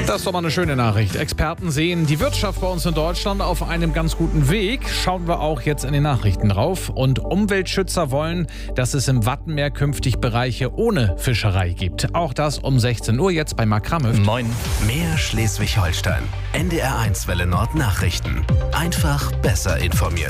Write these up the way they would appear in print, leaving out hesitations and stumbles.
Das ist doch mal eine schöne Nachricht. Experten sehen die Wirtschaft bei uns in Deutschland auf einem ganz guten Weg. Schauen wir auch jetzt in den Nachrichten drauf. Und Umweltschützer wollen, dass es im Wattenmeer künftig Bereiche ohne Fischerei gibt. Auch das um 16 Uhr jetzt bei Marc Kramhöft. Moin. Mehr Schleswig-Holstein. NDR1 Welle Nord Nachrichten. Einfach besser informiert.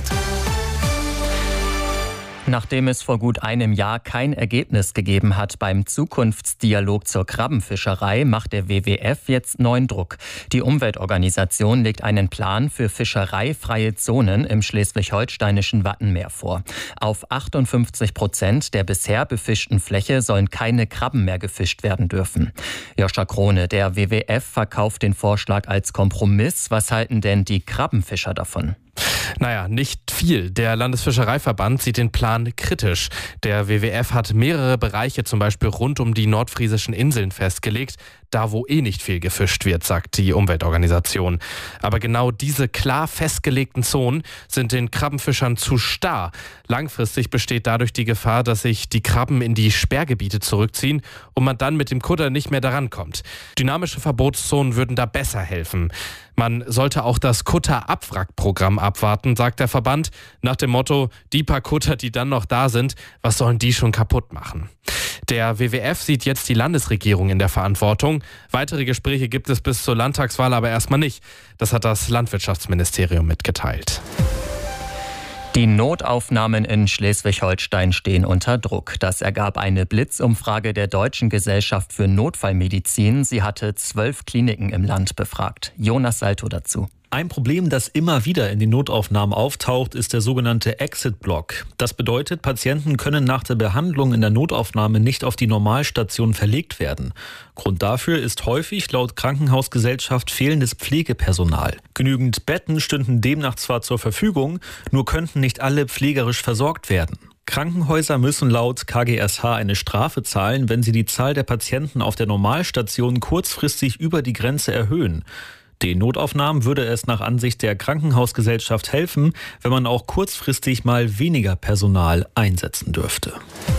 Nachdem es vor gut einem Jahr kein Ergebnis gegeben hat beim Zukunftsdialog zur Krabbenfischerei, macht der WWF jetzt neuen Druck. Die Umweltorganisation legt einen Plan für fischereifreie Zonen im schleswig-holsteinischen Wattenmeer vor. Auf 58% der bisher befischten Fläche sollen keine Krabben mehr gefischt werden dürfen. Joscha Krone, der WWF verkauft den Vorschlag als Kompromiss. Was halten denn die Krabbenfischer davon? Naja, nicht viel. Der Landesfischereiverband sieht den Plan kritisch. Der WWF hat mehrere Bereiche, zum Beispiel rund um die nordfriesischen Inseln, festgelegt. Da, wo nicht viel gefischt wird, sagt die Umweltorganisation. Aber genau diese klar festgelegten Zonen sind den Krabbenfischern zu starr. Langfristig besteht dadurch die Gefahr, dass sich die Krabben in die Sperrgebiete zurückziehen und man dann mit dem Kutter nicht mehr daran kommt. Dynamische Verbotszonen würden da besser helfen. Man sollte auch das Kutter-Abwrack-Programm abwarten, sagt der Verband, nach dem Motto, die paar Kutter, die dann noch da sind, was sollen die schon kaputt machen? Der WWF sieht jetzt die Landesregierung in der Verantwortung. Weitere Gespräche gibt es bis zur Landtagswahl aber erstmal nicht. Das hat das Landwirtschaftsministerium mitgeteilt. Die Notaufnahmen in Schleswig-Holstein stehen unter Druck. Das ergab eine Blitzumfrage der Deutschen Gesellschaft für Notfallmedizin. Sie hatte 12 Kliniken im Land befragt. Jonas Salto dazu. Ein Problem, das immer wieder in den Notaufnahmen auftaucht, ist der sogenannte Exit-Block. Das bedeutet, Patienten können nach der Behandlung in der Notaufnahme nicht auf die Normalstation verlegt werden. Grund dafür ist häufig laut Krankenhausgesellschaft fehlendes Pflegepersonal. Genügend Betten stünden demnach zwar zur Verfügung, nur könnten nicht alle pflegerisch versorgt werden. Krankenhäuser müssen laut KGSH eine Strafe zahlen, wenn sie die Zahl der Patienten auf der Normalstation kurzfristig über die Grenze erhöhen. Den Notaufnahmen würde es nach Ansicht der Krankenhausgesellschaft helfen, wenn man auch kurzfristig mal weniger Personal einsetzen dürfte.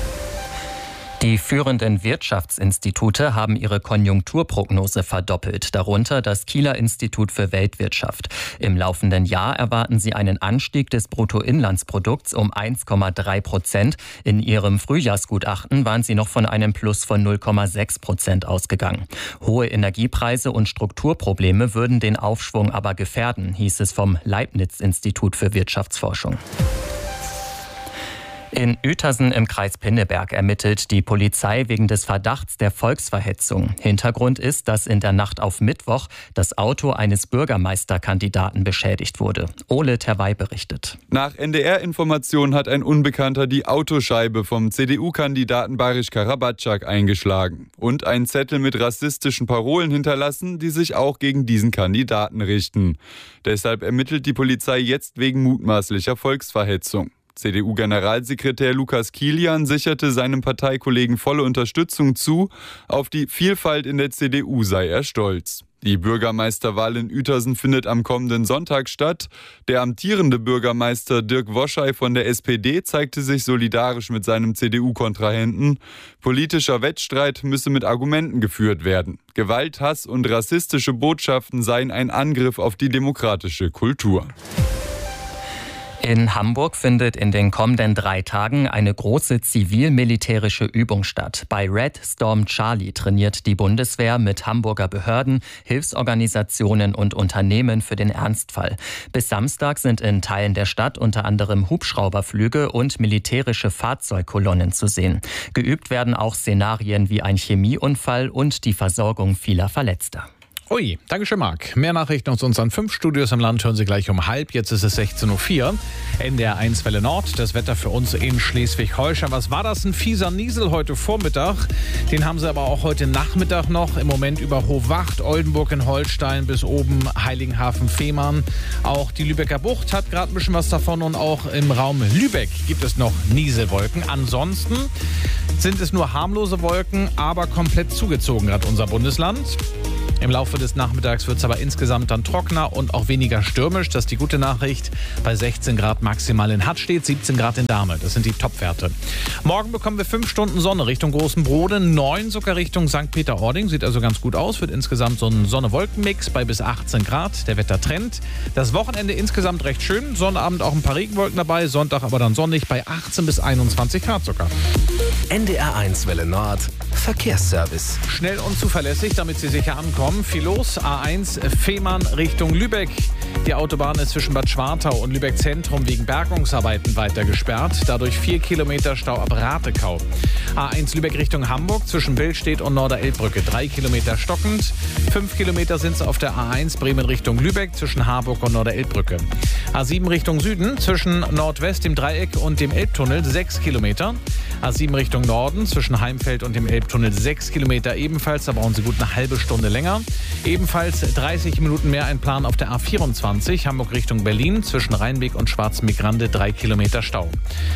Die führenden Wirtschaftsinstitute haben ihre Konjunkturprognose verdoppelt, darunter das Kieler Institut für Weltwirtschaft. Im laufenden Jahr erwarten sie einen Anstieg des Bruttoinlandsprodukts um 1,3%. In ihrem Frühjahrsgutachten waren sie noch von einem Plus von 0,6% ausgegangen. Hohe Energiepreise und Strukturprobleme würden den Aufschwung aber gefährden, hieß es vom Leibniz-Institut für Wirtschaftsforschung. In Uetersen im Kreis Pinneberg ermittelt die Polizei wegen des Verdachts der Volksverhetzung. Hintergrund ist, dass in der Nacht auf Mittwoch das Auto eines Bürgermeisterkandidaten beschädigt wurde. Ole Terwey berichtet. Nach NDR-Informationen hat ein Unbekannter die Autoscheibe vom CDU-Kandidaten Barisch Karabatschak eingeschlagen und einen Zettel mit rassistischen Parolen hinterlassen, die sich auch gegen diesen Kandidaten richten. Deshalb ermittelt die Polizei jetzt wegen mutmaßlicher Volksverhetzung. CDU-Generalsekretär Lukas Kilian sicherte seinem Parteikollegen volle Unterstützung zu. Auf die Vielfalt in der CDU sei er stolz. Die Bürgermeisterwahl in Uetersen findet am kommenden Sonntag statt. Der amtierende Bürgermeister Dirk Woschei von der SPD zeigte sich solidarisch mit seinem CDU-Kontrahenten. Politischer Wettstreit müsse mit Argumenten geführt werden. Gewalt, Hass und rassistische Botschaften seien ein Angriff auf die demokratische Kultur. In Hamburg findet in den kommenden 3 Tagen eine große zivil-militärische Übung statt. Bei Red Storm Charlie trainiert die Bundeswehr mit Hamburger Behörden, Hilfsorganisationen und Unternehmen für den Ernstfall. Bis Samstag sind in Teilen der Stadt unter anderem Hubschrauberflüge und militärische Fahrzeugkolonnen zu sehen. Geübt werden auch Szenarien wie ein Chemieunfall und die Versorgung vieler Verletzter. Ui, Dankeschön, Marc. Mehr Nachrichten aus unseren 5 Studios im Land hören Sie gleich um 12:30. Jetzt ist es 16:04 Uhr. NDR1 Welle Nord. Das Wetter für uns in Schleswig-Holstein. Was war das? Ein fieser Niesel heute Vormittag. Den haben Sie aber auch heute Nachmittag noch. Im Moment über Hohwacht, Oldenburg in Holstein bis oben Heiligenhafen-Fehmarn. Auch die Lübecker Bucht hat gerade ein bisschen was davon. Und auch im Raum Lübeck gibt es noch Nieselwolken. Ansonsten sind es nur harmlose Wolken, aber komplett zugezogen gerade unser Bundesland. Im Laufe des Nachmittags wird es aber insgesamt dann trockener und auch weniger stürmisch. Das ist die gute Nachricht. Bei 16 Grad maximal in Hattstedt, 17 Grad in Dahme. Das sind die Topwerte. Morgen bekommen wir 5 Stunden Sonne Richtung Großen Brode, 9 sogar Richtung St. Peter-Ording. Sieht also ganz gut aus. Wird insgesamt so ein Sonne-Wolken-Mix bei bis 18 Grad. Der Wettertrend. Das Wochenende insgesamt recht schön. Sonnabend auch ein paar Regenwolken dabei. Sonntag aber dann sonnig bei 18 bis 21 Grad sogar. NDR1 Welle Nord. Verkehrsservice. Schnell und zuverlässig, damit Sie sicher ankommen. Viel los. A1 Fehmarn Richtung Lübeck. Die Autobahn ist zwischen Bad Schwartau und Lübeck Zentrum wegen Bergungsarbeiten weiter gesperrt. Dadurch 4 Kilometer Stau ab Ratekau. A1 Lübeck Richtung Hamburg zwischen Billstedt und Norderelbbrücke 3 Kilometer stockend. 5 Kilometer sind es auf der A1 Bremen Richtung Lübeck zwischen Harburg und Norderelbbrücke. A7 Richtung Süden zwischen Nordwest, dem Dreieck und dem Elbtunnel 6 Kilometer. A7 Richtung Norden zwischen Heimfeld und dem Elbtunnel 6 Kilometer ebenfalls. Da brauchen Sie gut eine halbe Stunde länger. Ebenfalls 30 Minuten mehr ein Plan auf der A24 Hamburg Richtung Berlin zwischen Rheinweg und Schwarzmeer-Grande 3 Kilometer Stau.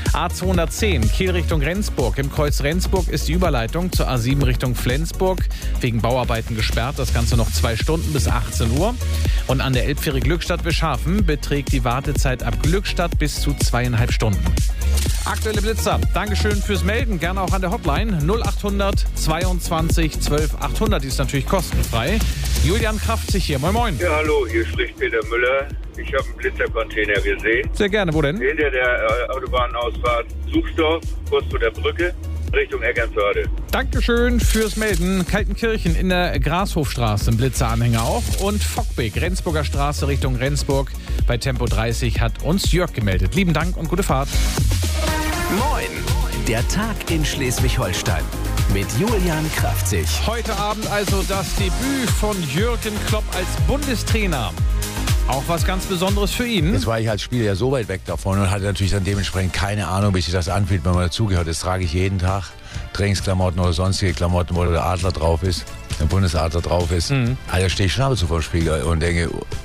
A210 Kiel Richtung Rendsburg. Im Kreuz Rendsburg ist die Überleitung zur A7 Richtung Flensburg wegen Bauarbeiten gesperrt. Das Ganze noch 2 Stunden bis 18 Uhr. Und an der Elbfähre Glückstadt-Wischhafen beträgt die Wartezeit ab Glückstadt bis zu 2,5 Stunden. Aktuelle Blitzer. Dankeschön fürs Melden. Gerne auch an der Hotline 0800 22 12 800. Die ist natürlich kostenfrei. Julian Kraftzig hier. Moin, moin. Ja, hallo. Hier spricht Peter Müller. Ich habe einen Blitzercontainer gesehen. Sehr gerne. Wo denn? Hinter der Autobahnausfahrt Suchsdorf, kurz vor der Brücke, Richtung Eckernförde. Dankeschön fürs Melden. Kaltenkirchen in der Grashofstraße, ein Blitzeranhänger auch. Und Fockbeck, Rendsburger Straße Richtung Rendsburg. Bei Tempo 30 hat uns Jörg gemeldet. Lieben Dank und gute Fahrt. Moin. Der Tag in Schleswig-Holstein. Mit Julian Kraftzig. Heute Abend also das Debüt von Jürgen Klopp als Bundestrainer. Auch was ganz Besonderes für ihn. Jetzt war ich als Spieler ja so weit weg davon und hatte natürlich dann dementsprechend keine Ahnung, wie sich das anfühlt, wenn man dazugehört. Das trage ich jeden Tag. Trainingsklamotten oder sonstige Klamotten, wo der Adler drauf ist, der Bundesadler drauf ist. Also stehe ich schon ab und zu vor dem Spiegel und denke,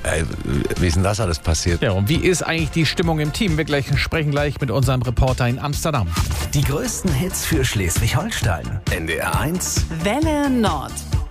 wie ist denn das alles passiert? Ja, und wie ist eigentlich die Stimmung im Team? Wir sprechen gleich mit unserem Reporter in Amsterdam. Die größten Hits für Schleswig-Holstein. NDR1 Welle Nord.